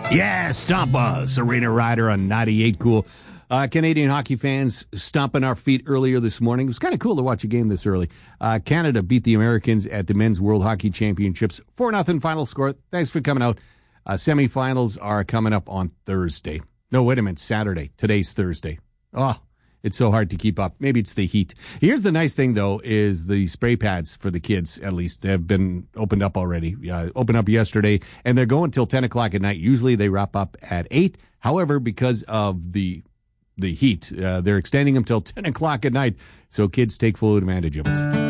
Yeah, stomp us, Serena Ryder on 98 Cool. Canadian hockey fans stomping our feet earlier this morning. It was kind of cool to watch a game this early. Canada beat the Americans at the Men's World Hockey Championships. 4-0 final score. Thanks for coming out. Semifinals are coming up on Thursday. No, wait a minute, Saturday. Today's Thursday. Oh, it's so hard to keep up. Maybe it's the heat. Here's the nice thing, though, is the spray pads for the kids, at least, have been opened up already. Opened up yesterday, and they're going till 10 o'clock at night. Usually they wrap up at 8. However, because of the heat, they're extending them till 10 o'clock at night, so kids take full advantage of it.